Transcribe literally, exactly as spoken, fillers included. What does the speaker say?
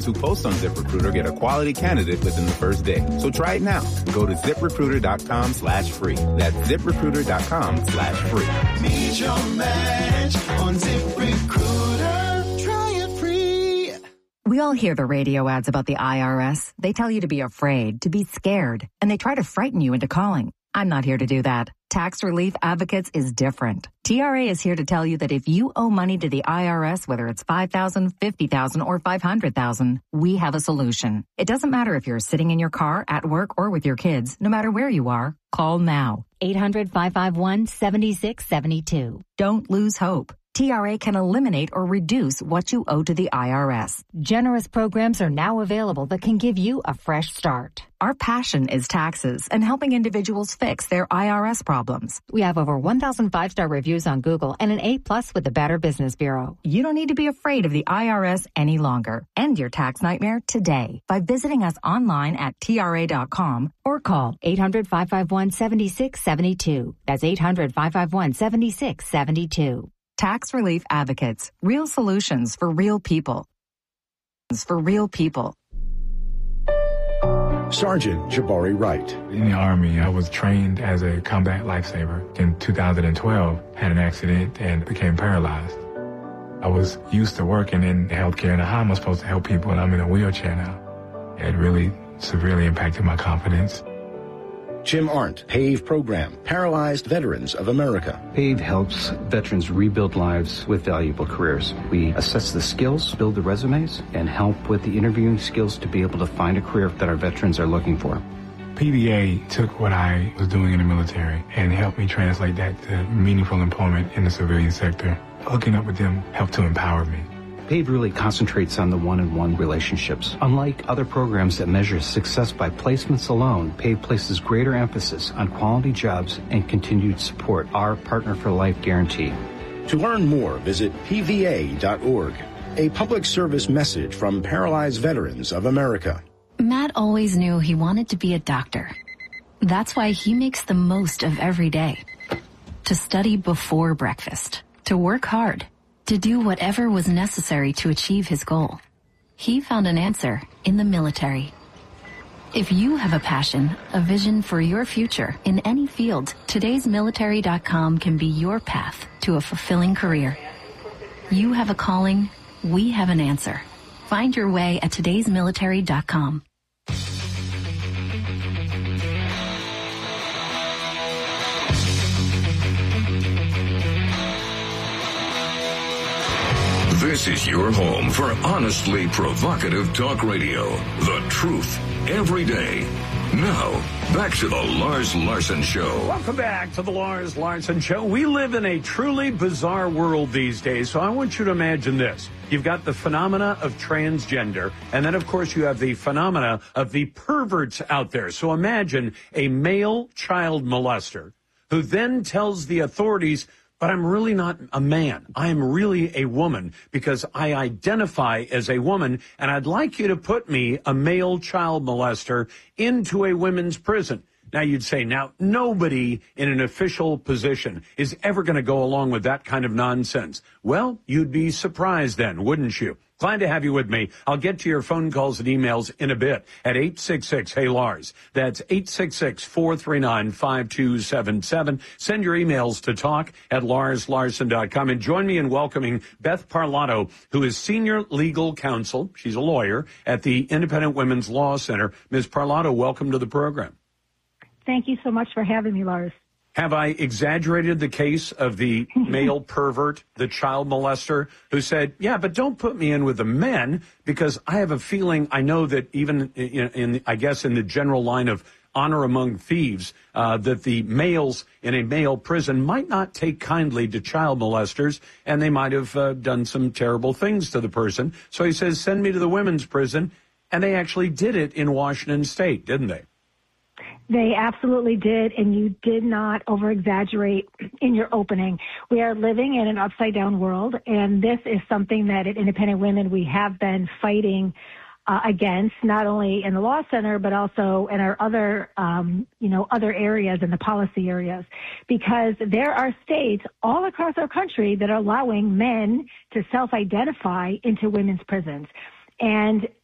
who post on ZipRecruiter get a quality candidate within the first day. So try it now. Go to ZipRecruiter.com slash free. That's ZipRecruiter.com slash free. Meet your match on ZipRecruiter. Try it free. We all hear the radio ads about the I R S. They tell you to be afraid, to be scared, and they try to frighten you into calling. I'm not here to do that. Tax Relief Advocates is different. T R A is here to tell you that if you owe money to the I R S, whether it's five thousand dollars, fifty thousand dollars, or five hundred thousand dollars, we have a solution. It doesn't matter if you're sitting in your car, at work, or with your kids. No matter where you are, call now. eight hundred, five five one, seven six seven two. Don't lose hope. T R A can eliminate or reduce what you owe to the I R S. Generous programs are now available that can give you a fresh start. Our passion is taxes and helping individuals fix their I R S problems. We have over one thousand five-star reviews on Google and an A plus with the Better Business Bureau. You don't need to be afraid of the I R S any longer. End your tax nightmare today by visiting us online at T R A dot com or call eight hundred, five five one, seven six seven two. That's eight hundred, five five one, seven six seven two. Tax Relief Advocates. Real solutions for real people. For real people. Sergeant Jabari Wright. In the Army, I was trained as a combat lifesaver. In two thousand twelve, had an accident and became paralyzed. I was used to working in healthcare and how am I supposed to help people, and I'm in a wheelchair now. It really severely impacted my confidence. Jim Arndt, PAVE program, Paralyzed Veterans of America. PAVE helps veterans rebuild lives with valuable careers. We assess the skills, build the resumes, and help with the interviewing skills to be able to find a career that our veterans are looking for. P V A took what I was doing in the military and helped me translate that to meaningful employment in the civilian sector. Hooking up with them helped to empower me. PAVE really concentrates on the one-on-one relationships. Unlike other programs that measure success by placements alone, PAVE places greater emphasis on quality jobs and continued support, our Partner for Life guarantee. To learn more, visit P V A dot org. A public service message from Paralyzed Veterans of America. Matt always knew he wanted to be a doctor. That's why he makes the most of every day. To study before breakfast, to work hard, to do whatever was necessary to achieve his goal. He found an answer in the military. If you have a passion, a vision for your future in any field, today's military dot com can be your path to a fulfilling career. You have a calling, we have an answer. Find your way at today's military dot com. This is your home for honestly provocative talk radio. The truth every day. Now, back to the Lars Larson Show. Welcome back to the Lars Larson Show. We live in a truly bizarre world these days, so I want you to imagine this. You've got the phenomena of transgender, and then, of course, you have the phenomena of the perverts out there. So imagine a male child molester who then tells the authorities, but I'm really not a man. I am really a woman because I identify as a woman, and I'd like you to put me, a male child molester, into a women's prison. Now, you'd say, now, nobody in an official position is ever going to go along with that kind of nonsense. Well, you'd be surprised then, wouldn't you? Glad to have you with me. I'll get to your phone calls and emails in a bit at eight six six, hey Lars. That's eight six six, four three nine, five two seven seven. Send your emails to talk at lars larson dot com. And join me in welcoming Beth Parlato, who is Senior Legal Counsel. She's a lawyer at the Independent Women's Law Center. Miz Parlato, welcome to the program. Thank you so much for having me, Lars. Have I exaggerated the case of the male pervert, the child molester, who said, yeah, but don't put me in with the men because I have a feeling, I know that even in, in I guess, in the general line of honor among thieves, uh, that the males in a male prison might not take kindly to child molesters, and they might have uh, done some terrible things to the person. So he says, send me to the women's prison. And they actually did it in Washington State, didn't they? They absolutely did, and you did not over-exaggerate in your opening. We are living in an upside-down world, and this is something that at Independent Women we have been fighting uh, against, not only in the Law Center, but also in our other, um, you know, other areas, in the policy areas, because there are states all across our country that are allowing men to self-identify into women's prisons. And